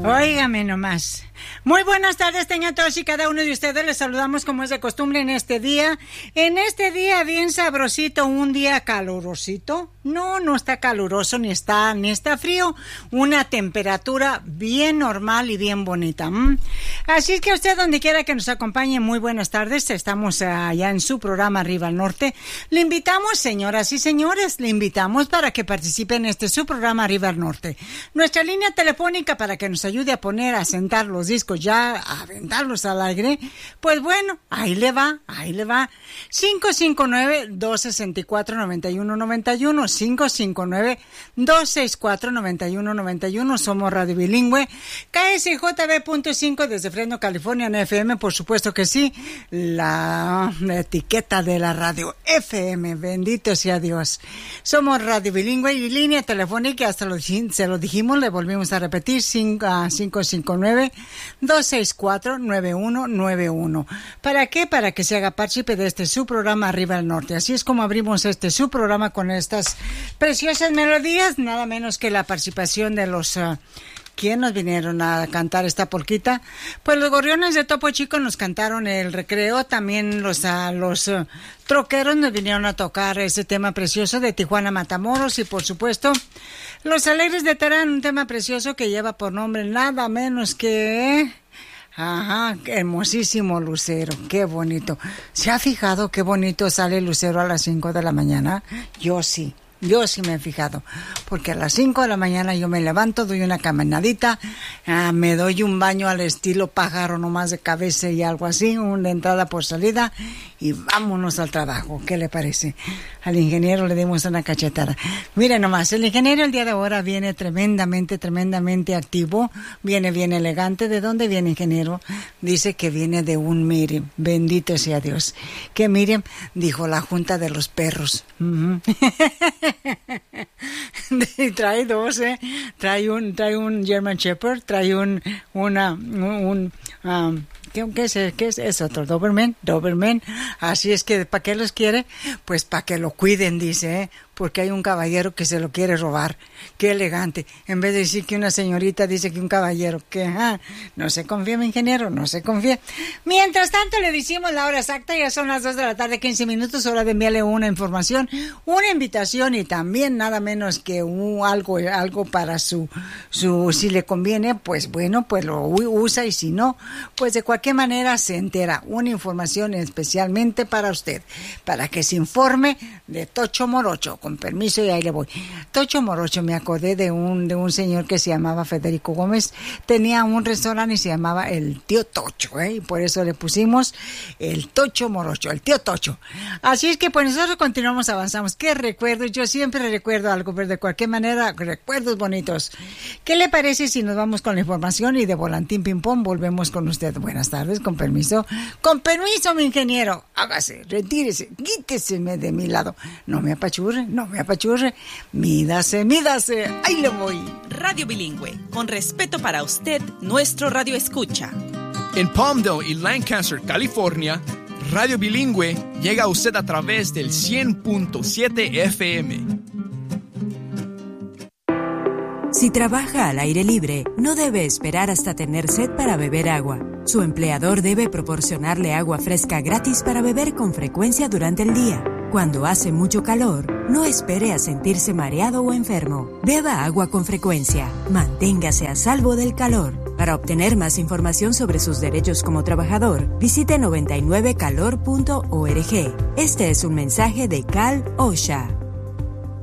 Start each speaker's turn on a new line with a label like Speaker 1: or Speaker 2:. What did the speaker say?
Speaker 1: Óigame nomás. Muy buenas tardes, tengan todos y cada uno de ustedes. Les saludamos como es de costumbre en este día. En este día bien sabrosito, un día calurosito. No está caluroso ni está frío. Una temperatura bien normal y bien bonita. Así es que usted donde quiera que nos acompañe, muy buenas tardes. Estamos allá en su programa Arriba al Norte. Le invitamos, señoras y señores, le invitamos para que participe en su programa Arriba al Norte. Nuestra línea telefónica para que nos ayude a sentar los discos ya, a aventarlos al aire, pues bueno, ahí le va, 559-264-9191, 559-264-9191, somos Radio Bilingüe, KSJB.5 desde Fresno, California, en FM, por supuesto que sí, la etiqueta de la radio FM, bendito sea Dios, somos Radio Bilingüe y línea telefónica, se lo dijimos, le volvimos a repetir, 559-264-9191. ¿Para qué? Para que se haga partícipe de su programa Arriba al Norte. Así es como abrimos su programa con estas preciosas melodías, nada menos que la participación de los... ¿Quién nos vinieron a cantar esta polquita? Pues los Gorriones de Topo Chico nos cantaron el recreo, también los troqueros nos vinieron a tocar ese tema precioso de Tijuana Matamoros y por supuesto los Alegres de Terán, un tema precioso que lleva por nombre nada menos que... hermosísimo Lucero, qué bonito. ¿Se ha fijado qué bonito sale Lucero a las 5 de la mañana? Yo sí me he fijado, porque a las 5 de la mañana yo me levanto, doy una caminadita, me doy un baño al estilo pájaro nomás de cabeza y algo así, una entrada por salida y vámonos al trabajo. ¿Qué le parece? Al ingeniero le dimos una cachetada. Mire nomás, el ingeniero el día de ahora viene tremendamente activo, viene bien elegante. ¿De dónde viene, ingeniero? Dice que viene de un Miriam, bendito sea Dios. ¿Qué Miriam? Dijo la Junta de los Perros. Y trae dos, trae un German Shepherd, trae ¿qué es otro? Doberman. Así es que, ¿para qué los quiere? Pues para que lo cuiden, dice, porque hay un caballero que se lo quiere robar. Qué elegante. En vez de decir que una señorita, dice que un caballero. Que no se confía, mi ingeniero, no se confía. Mientras tanto, le decimos la hora exacta. Ya son las 2 de la tarde, 15 minutos. Hora de enviarle una información, una invitación y también nada menos que algo para su si le conviene, pues bueno, pues lo usa y si no, pues de cualquier manera se entera. Una información especialmente para usted, para que se informe de Tocho Morocho. Con permiso y ahí le voy. Tocho Morocho, me acordé de un señor que se llamaba Federico Gómez, tenía un restaurante y se llamaba el Tío Tocho, y por eso le pusimos el Tocho Morocho, el Tío Tocho. Así es que pues nosotros continuamos, avanzamos. ¿Qué recuerdos? Yo siempre recuerdo algo, pero de cualquier manera, recuerdos bonitos. ¿Qué le parece si nos vamos con la información y de volantín ping pong volvemos con usted? Buenas tardes, con permiso. Con permiso, mi ingeniero. Hágase, retírese, quíteseme de mi lado. No me apachurre. Mídase. Ahí le voy.
Speaker 2: Radio Bilingüe, con respeto para usted, nuestro radio escucha.
Speaker 3: En Palmdale y Lancaster, California, Radio Bilingüe llega a usted a través del 100.7 FM.
Speaker 4: Si trabaja al aire libre, no debe esperar hasta tener sed para beber agua. Su empleador debe proporcionarle agua fresca gratis para beber con frecuencia durante el día. Cuando hace mucho calor, no espere a sentirse mareado o enfermo. Beba agua con frecuencia. Manténgase a salvo del calor. Para obtener más información sobre sus derechos como trabajador, visite 99calor.org. Este es un mensaje de Cal OSHA.